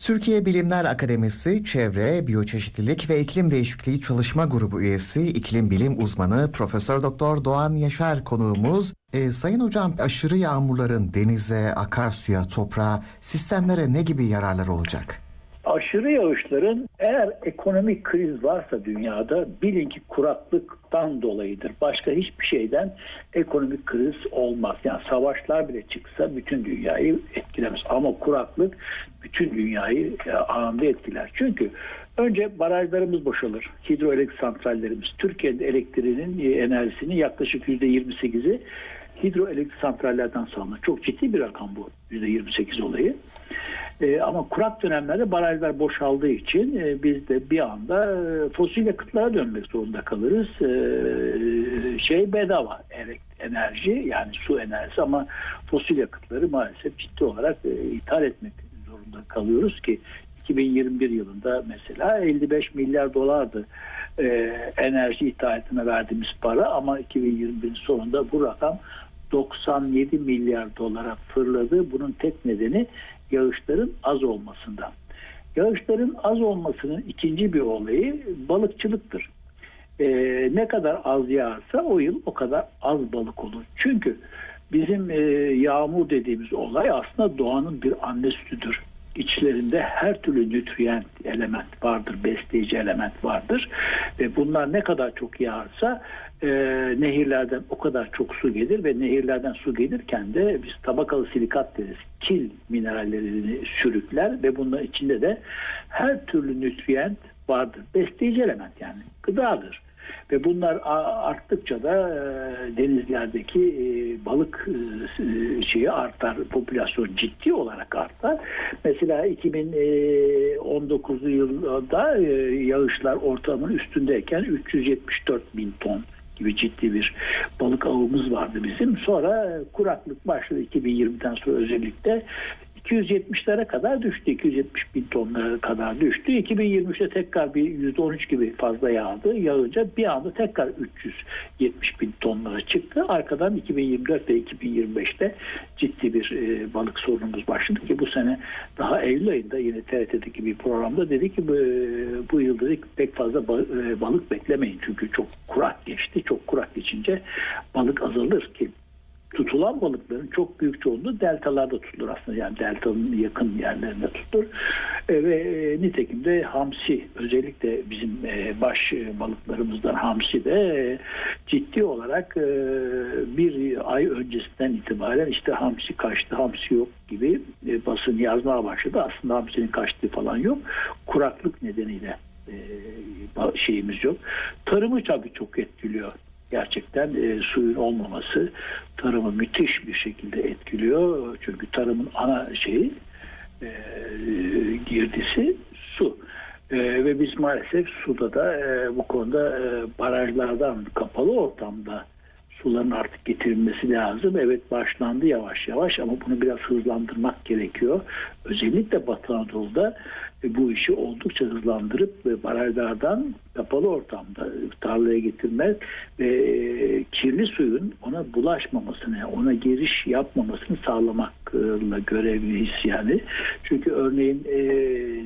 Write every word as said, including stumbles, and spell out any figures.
Türkiye Bilimler Akademisi Çevre, Biyoçeşitlilik ve İklim Değişikliği Çalışma Grubu üyesi, iklim bilim uzmanı Profesör Doktor Doğan Yaşar konuğumuz. E, Sayın Hocam, aşırı yağmurların denize, akarsuya, toprağa, sistemlere ne gibi yararları olacak? Aşırı yağışların eğer ekonomik kriz varsa dünyada bilin ki kuraklıktan dolayıdır. Başka hiçbir şeyden ekonomik kriz olmaz. Yani savaşlar bile çıksa bütün dünyayı etkilemez. Ama kuraklık bütün dünyayı anında etkiler. Çünkü önce barajlarımız boşalır. Hidroelektrik santrallerimiz. Türkiye'de elektriğinin enerjisinin yaklaşık yüzde yirmi sekizi hidroelektrik santrallerden sağlanır. Çok ciddi bir rakam bu. yüzde yirmi sekiz olayı. Ee, ama kurak dönemlerde barajlar boşaldığı için e, biz de bir anda e, fosil yakıtlara dönmek zorunda kalırız. E, şey bedava enerji, yani su enerjisi, ama fosil yakıtları maalesef ciddi olarak e, ithal etmek zorunda kalıyoruz ki iki bin yirmi bir yılında mesela elli beş milyar dolardı e, enerji ithalatına verdiğimiz para, ama iki bin yirmi birin sonunda bu rakam doksan yedi milyar dolara fırladı. Bunun tek nedeni yağışların az olmasından. Yağışların az olmasının ikinci bir olayı balıkçılıktır. Ee, ne kadar az yağarsa o yıl o kadar az balık olur. Çünkü bizim e, yağmur dediğimiz olay aslında doğanın bir anne sütüdür. İçlerinde her türlü nütriyent element vardır, besleyici element vardır. Ve bunlar ne kadar çok yağarsa e, nehirlerden o kadar çok su gelir ve nehirlerden su gelirken de biz tabakalı silikat deriz. Kil minerallerini sürükler ve bunların içinde de her türlü nütriyent vardır. Besleyici element, yani gıdadır. Ve bunlar arttıkça da e, denizlerdeki e, balık e, şeyi artar, popülasyon ciddi olarak artar. Mesela iki bin on dokuz yılında e, yağışlar ortalamanın üstündeyken üç yüz yetmiş dört bin ton gibi ciddi bir balık avımız vardı bizim. Sonra kuraklık başladı iki bin yirmiden sonra, özellikle iki yüz yetmişlere kadar düştü. iki yüz yetmiş bin tonlara kadar düştü. iki bin yirmi üçte tekrar bir yüzde on üç gibi fazla yağdı. Yağınca bir anda tekrar üç yüz yetmiş bin tonlara çıktı. Arkadan iki bin yirmi dört ve iki bin yirmi beşte ciddi bir e, balık sorunumuz başladı ki bu sene daha Eylül ayında yine T R T'deki bir programda dedi ki bu, bu yıl dedik pek fazla balık beklemeyin. Çünkü çok kurak geçti. Çok kurak geçince balık azalır ki tutulan balıkların çok büyük çoğunluğu deltalarda tutulur aslında. Yani deltanın yakın yerlerinde tutulur. E, ve e, nitekim de hamsi, özellikle bizim e, baş balıklarımızdan hamsi de e, ciddi olarak e, bir ay öncesinden itibaren işte hamsi kaçtı, hamsi yok gibi e, basın yazmaya başladı. Aslında hamsinin kaçtığı falan yok. Kuraklık nedeniyle e, şeyimiz yok. Tarımı tabii çok etkiliyor. Gerçekten e, suyun olmaması tarımı müthiş bir şekilde etkiliyor. Çünkü tarımın ana şeyi e, girdisi su. E, ve biz maalesef suda da e, bu konuda e, barajlardan kapalı ortamda suların artık getirilmesi lazım. Evet, başlandı yavaş yavaş ama bunu biraz hızlandırmak gerekiyor. Özellikle Batı Anadolu'da e, bu işi oldukça hızlandırıp ve barajlardan kapalı ortamda tarlaya getirmek ve e, kirli suyun ona bulaşmamasını, ona giriş yapmamasını sağlamakla görevliyiz yani. Çünkü örneğin e,